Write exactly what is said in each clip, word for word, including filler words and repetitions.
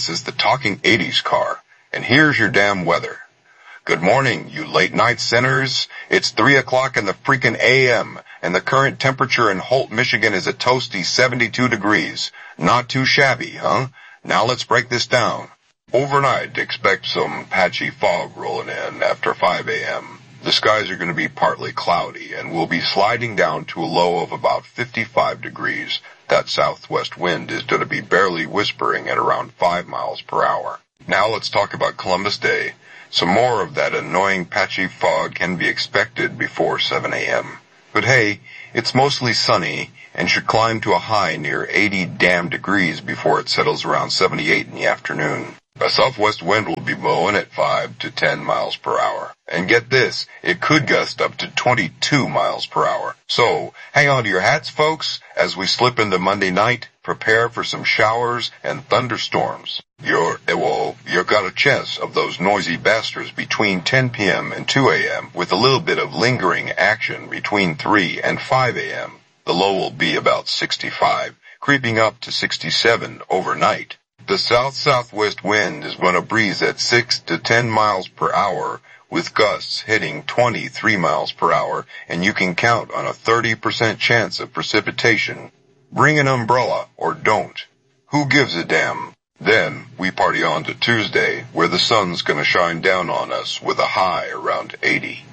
This is the Talking eighties car, and here's your damn weather. Good morning, you late night sinners. It's three o'clock in the freaking A M, and the current temperature in Holt, Michigan is a toasty seventy-two degrees. Not too shabby, huh? Now let's break this down. Overnight, expect some patchy fog rolling in after five A M. The skies are going to be partly cloudy, and we'll be sliding down to a low of about fifty-five degrees. That southwest wind is going to be barely whispering at around five miles per hour. Now let's talk about Columbus Day. Some more of that annoying patchy fog can be expected before seven A M. But hey, it's mostly sunny and should climb to a high near eighty damn degrees before it settles around seventy-eight in the afternoon. A southwest wind will be blowing at five to ten miles per hour. And get this, it could gust up to twenty-two miles per hour. So, hang on to your hats, folks, as we slip into Monday night. Prepare for some showers and thunderstorms. You're, well, you've got a chance of those noisy bastards between ten P M and two A M with a little bit of lingering action between three and five A M. The low will be about sixty-five, creeping up to sixty-seven overnight. The south-southwest wind is going to breeze at six to ten miles per hour, with gusts hitting twenty-three miles per hour, and you can count on a thirty percent chance of precipitation. Bring an umbrella, or don't. Who gives a damn? Then, we party on to Tuesday, where the sun's gonna shine down on us with a high around eighty.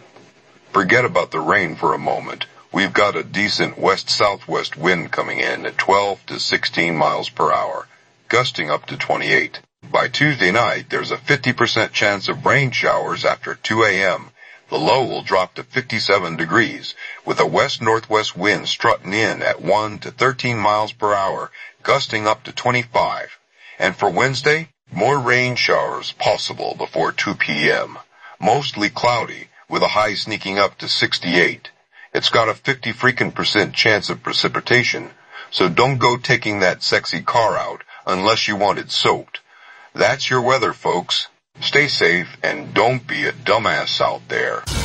Forget about the rain for a moment. We've got a decent west-southwest wind coming in at twelve to sixteen miles per hour, gusting up to twenty-eight. By Tuesday night, there's a fifty percent chance of rain showers after two A M. The low will drop to fifty-seven degrees, with a west-northwest wind strutting in at one to thirteen miles per hour, gusting up to twenty-five. And for Wednesday, more rain showers possible before two P M. Mostly cloudy, with a high sneaking up to sixty-eight. It's got a fifty freaking percent chance of precipitation, so don't go taking that sexy car out unless you want it soaked. That's your weather, folks. Stay safe and don't be a dumbass out there.